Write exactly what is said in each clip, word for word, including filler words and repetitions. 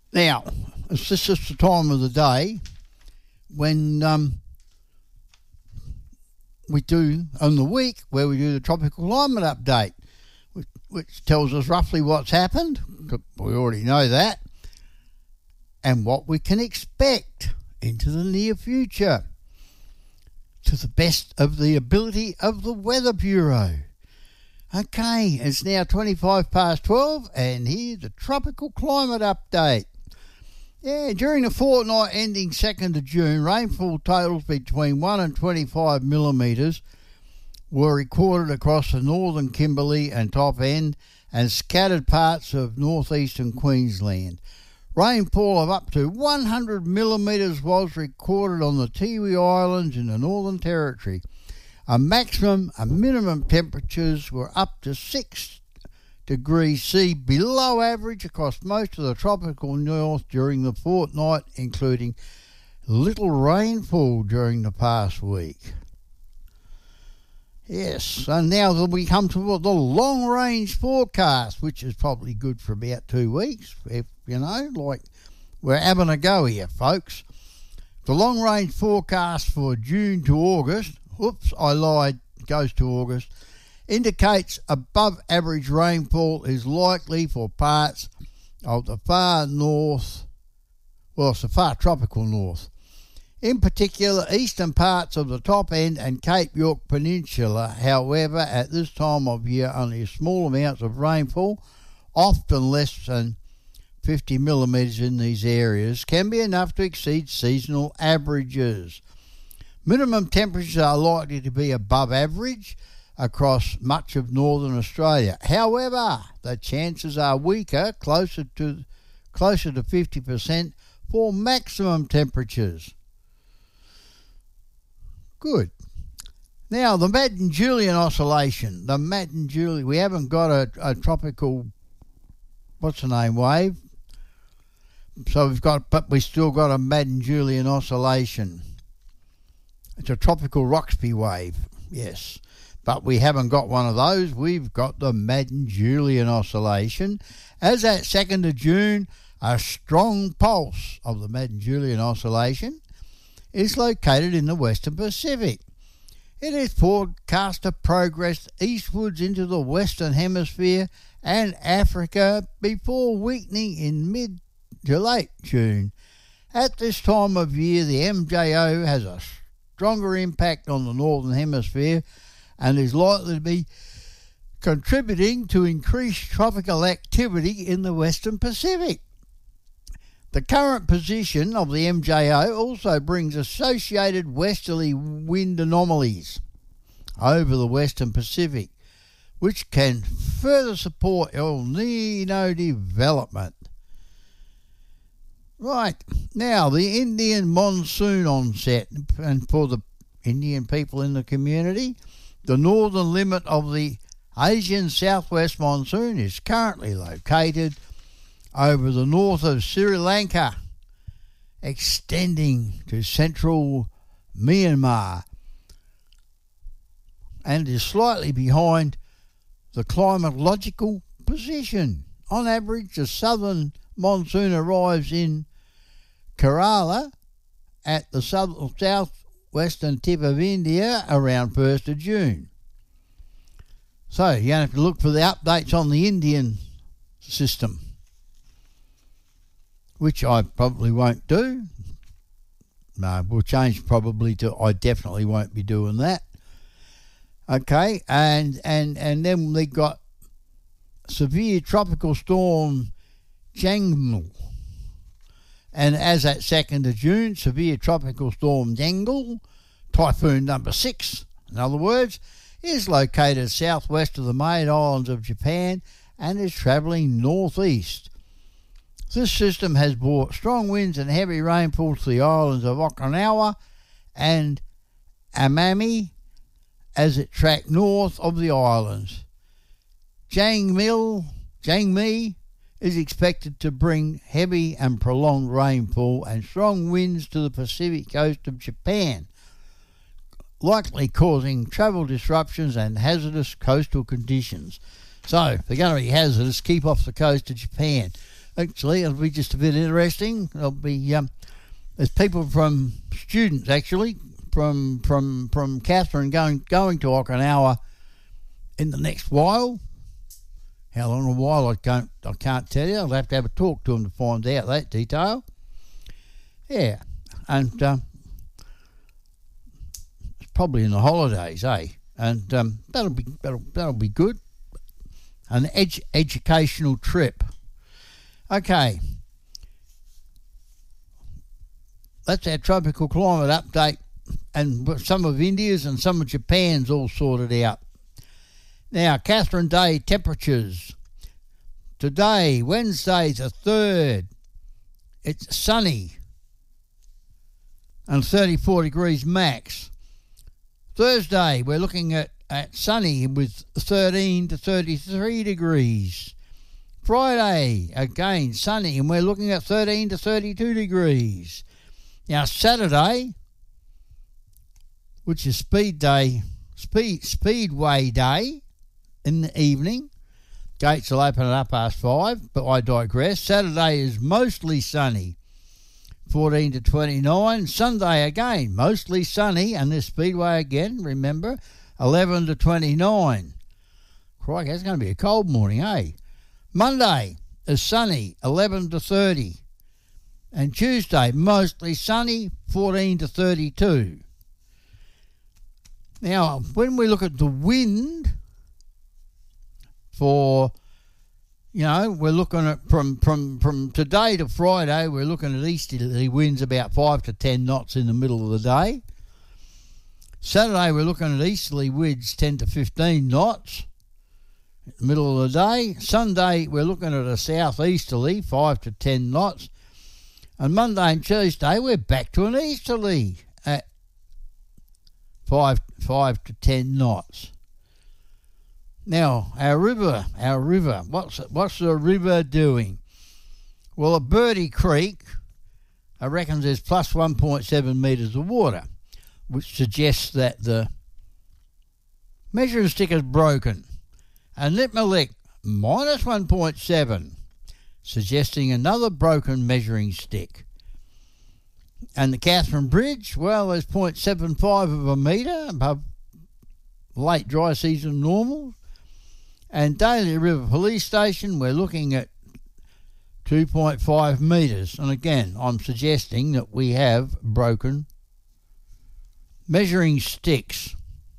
Now, it's just the time of the day when um, we do, on the week, where we do the tropical climate update, which, which tells us roughly what's happened. We already know that. And what we can expect into the near future, to the best of the ability of the Weather Bureau. Okay, it's now twenty-five past twelve, and here's the tropical climate update. Yeah, during the fortnight ending second of June, rainfall totals between one and twenty-five millimetres were recorded across the northern Kimberley and top end and scattered parts of northeastern Queensland. Rainfall of up to one hundred millimetres was recorded on the Tiwi Islands in the Northern Territory. A maximum and minimum temperatures were up to six degrees C below average across most of the tropical north during the fortnight, including little rainfall during the past week. Yes, and now we come to the long-range forecast, which is probably good for about two weeks, if you know, like we're having a go here, folks. The long-range forecast for June to August, whoops, I lied, goes to August, indicates above average rainfall is likely for parts of the far north, well, it's the far tropical north. In particular, eastern parts of the top end and Cape York Peninsula. However, at this time of year, only small amounts of rainfall, often less than fifty millimetres in these areas, can be enough to exceed seasonal averages. Minimum temperatures are likely to be above average across much of northern Australia. However, the chances are weaker, closer to closer to fifty percent for maximum temperatures. Good. Now, the Madden-Julian Oscillation. The Madden-Julian, we haven't got a, a tropical, what's the name, wave? So we've got, but we still got a Madden-Julian Oscillation. It's a tropical Roxby wave, yes. But we haven't got one of those. We've got the Madden-Julian Oscillation. As at second of June, a strong pulse of the Madden-Julian Oscillation is located in the Western Pacific. It is forecast to progress eastwards into the Western Hemisphere and Africa before weakening in mid to late June. At this time of year, the M J O has a stronger impact on the Northern Hemisphere and is likely to be contributing to increased tropical activity in the Western Pacific. The current position of the M J O also brings associated westerly wind anomalies over the Western Pacific, which can further support El Nino development. Right, now the Indian monsoon onset, and for the Indian people in the community, the northern limit of the Asian southwest monsoon is currently located over the north of Sri Lanka, extending to central Myanmar, and is slightly behind the climatological position. On average, the southern monsoon arrives in Kerala at the south, southwestern tip of India around first of June. So you have to look for the updates on the Indian system, which I probably won't do. No, we'll change probably to I definitely won't be doing that. Okay, and and and then they got severe tropical storm Jangle. And as at second of June, severe tropical storm Jangle, typhoon number six, in other words, is located southwest of the main islands of Japan and is travelling northeast. This system has brought strong winds and heavy rainfall to the islands of Okinawa and Amami as it tracked north of the islands. Jangmil, Jangmi is expected to bring heavy and prolonged rainfall and strong winds to the Pacific coast of Japan, likely causing travel disruptions and hazardous coastal conditions. So, if they're going to be hazardous, keep off the coast of Japan. actually, it'll be just a bit interesting. There'll be um, there's people from students actually from from from Katherine going going to Okinawa in the next while. How long a while I can't I can't tell you. I'll have to have a talk to them to find out that detail. Yeah, and um, it's probably in the holidays, eh? And um, that'll be that'll that'll be good. An edu- educational trip. Okay, that's our tropical climate update, and some of India's and some of Japan's all sorted out. Now, Katherine Day temperatures. Today, Wednesday the third, it's sunny and thirty-four degrees max. Thursday, we're looking at, at sunny with thirteen to thirty-three degrees. Friday, again, sunny, and we're looking at thirteen to thirty-two degrees. Now, Saturday, which is Speed Day, Speed Speedway Day, in the evening. Gates will open at half past five, but I digress. Saturday is mostly sunny, fourteen to twenty-nine. Sunday again, mostly sunny, and this Speedway again, remember, eleven to twenty-nine. Crikey, that's going to be a cold morning, eh? Monday is sunny, eleven to thirty. And Tuesday, mostly sunny, fourteen to thirty-two. Now, when we look at the wind for, you know, we're looking at from, from, from today to Friday, we're looking at easterly winds about five to ten knots in the middle of the day. Saturday, we're looking at easterly winds ten to fifteen knots in the middle of the day. Sunday, we're looking at a southeasterly, five to ten knots. And Monday and Tuesday, we're back to an easterly at five, five to ten knots. Now, our river, our river, what's what's the river doing? Well, at Birdie Creek, I reckon there's plus one point seven metres of water, which suggests that the measuring stick is broken. And Nipmulik, minus one point seven, suggesting another broken measuring stick. And the Katherine Bridge, well, there's zero point seven five of a metre above late dry season normal. And Daly River Police Station, we're looking at two point five metres. And again, I'm suggesting that we have broken measuring sticks.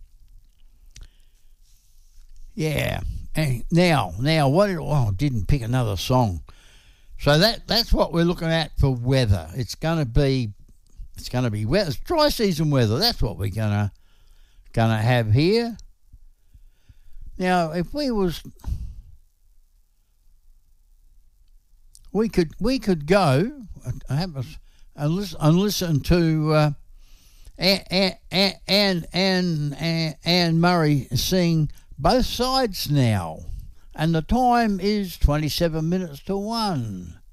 Yeah. And now, now, what? Did, oh, I didn't pick another song. So that that's what we're looking at for weather. It's going to be, it's going to be wet. It's dry season weather. That's what we're gonna gonna have here. Now, if we was, we could we could go and have a, and listen, and listen to uh, Anne, Anne, Anne, Anne, Anne Murray sing Both Sides Now, and the time is twenty-seven minutes to one.